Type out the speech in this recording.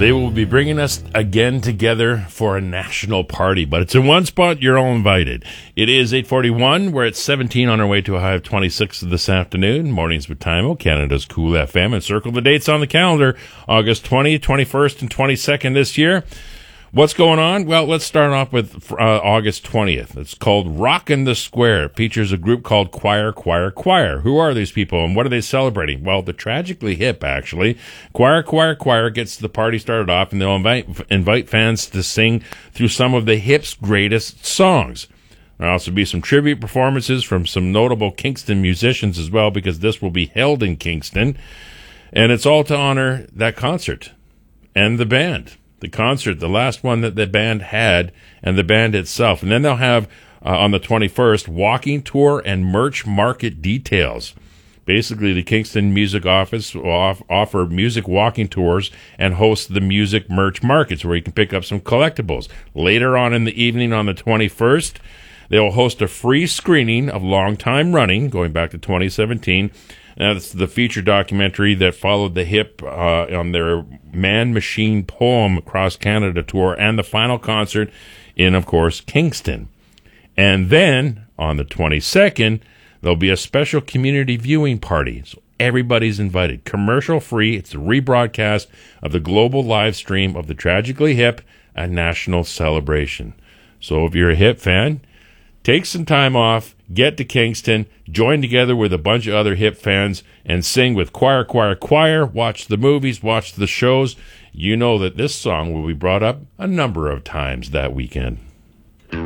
They will be bringing us again together for a national party, but it's in one spot. You're all invited. It is 8:41. We're at 17 on our way to a high of 26 this afternoon. Mornings with Timo, Canada's Cool FM, and circle the dates on the calendar. August 20th, 21st, and 22nd this year. What's going on? Well, let's start off with August 20th. It's called Rockin' the Square. It features a group called Choir. Who are these people and what are they celebrating? Well, the Tragically Hip, actually. Choir gets the party started off, and they'll invite fans to sing through some of the Hip's greatest songs. There'll also be some tribute performances from some notable Kingston musicians as well, because this will be held in Kingston. And it's all to honor that concert and the band. The concert, the last one that the band had, and the band itself. And then they'll have, on the 21st, walking tour and merch market details. Basically, the Kingston Music Office will offer music walking tours and host the music merch markets where you can pick up some collectibles. Later on in the evening on the 21st, they will host a free screening of Long Time Running, going back to 2017. That's the feature documentary that followed the Hip on their Man Machine Poem Across Canada tour, and the final concert in, of course, Kingston. And then, on the 22nd, there'll be a special community viewing party. So everybody's invited. Commercial free. It's a rebroadcast of the global live stream of the Tragically Hip, a national celebration. So if you're a Hip fan, take some time off, get to Kingston, join together with a bunch of other Hip fans, and sing with Choir. Watch the movies, watch the shows. You know that this song will be brought up a number of times that weekend.